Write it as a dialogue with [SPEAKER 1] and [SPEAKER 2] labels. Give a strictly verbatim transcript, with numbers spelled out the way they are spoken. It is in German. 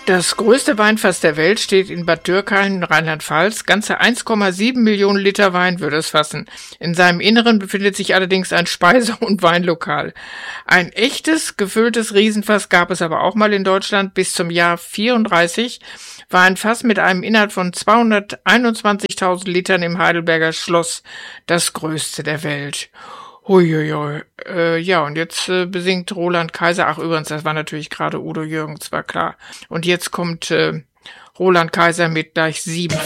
[SPEAKER 1] Das größte Weinfass der Welt steht in Bad Dürkheim in Rheinland-Pfalz. Ganze eins Komma sieben Millionen Liter Wein würde es fassen. In seinem Inneren befindet sich allerdings ein Speise- und Weinlokal. Ein echtes, gefülltes Riesenfass gab es aber auch mal in Deutschland. Bis zum Jahr vierunddreißig war ein Fass mit einem Inhalt von zweihunderteinundzwanzigtausend Litern im Heidelberger Schloss das größte der Welt. Huiuiui. Äh, ja, und jetzt äh, besingt Roland Kaiser. Ach, übrigens, das war natürlich gerade Udo Jürgens, war klar. Und jetzt kommt äh, Roland Kaiser mit gleich sieben.